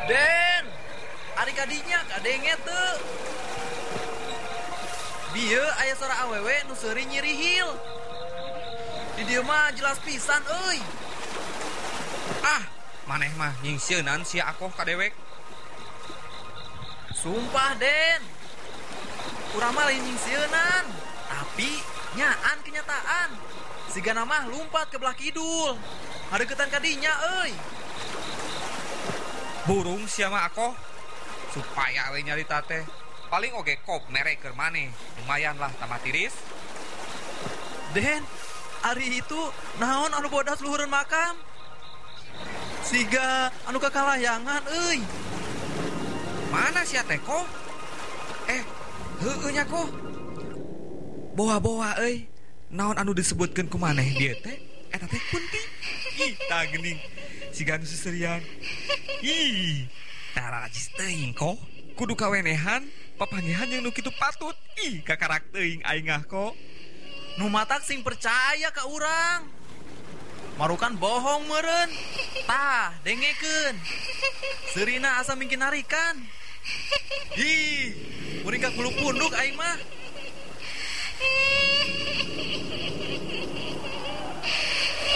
Den, ari kadinya kadenge teu. Bieu aya sora awewe nu seuri nyirihil. Di dieu mah jelas pisan euy. Ah, maneh mah nyingsieunan sia akoh ka dewek. Sumpah Den, urang mah lain nyingsieunan, tapi nyaan kenyataan. Sigana mah lumpat ke belah kidul, ngadeukeutan kadinya euy. Burung sia mah akoh supaya we nyarita teh paling oge kop mere keur maneh. Lumayan lah tamat tiris. Den, ari itu naon anu bodas luhureun makam? Siga anu kakalayangan euy. Mana sia teh ko? Heueuh nya ko. Boa-boa euy. Naon anu disebutkeun ku maneh dieu teh? Eta teh kunti. Ih, tah geuning. Siga anu seserian. Ih, tarajis teuing ko. Kudu kawenehan papanggihan yang nu kitu patut. Ih, kakarak teuing aing ngah ko. Nu matak sing percaya ka urang. Marukan bohong meureun. Tah, dengekeun. Seurina asa mingkin narikan. Ih, muring ka kulu punduk aing mah.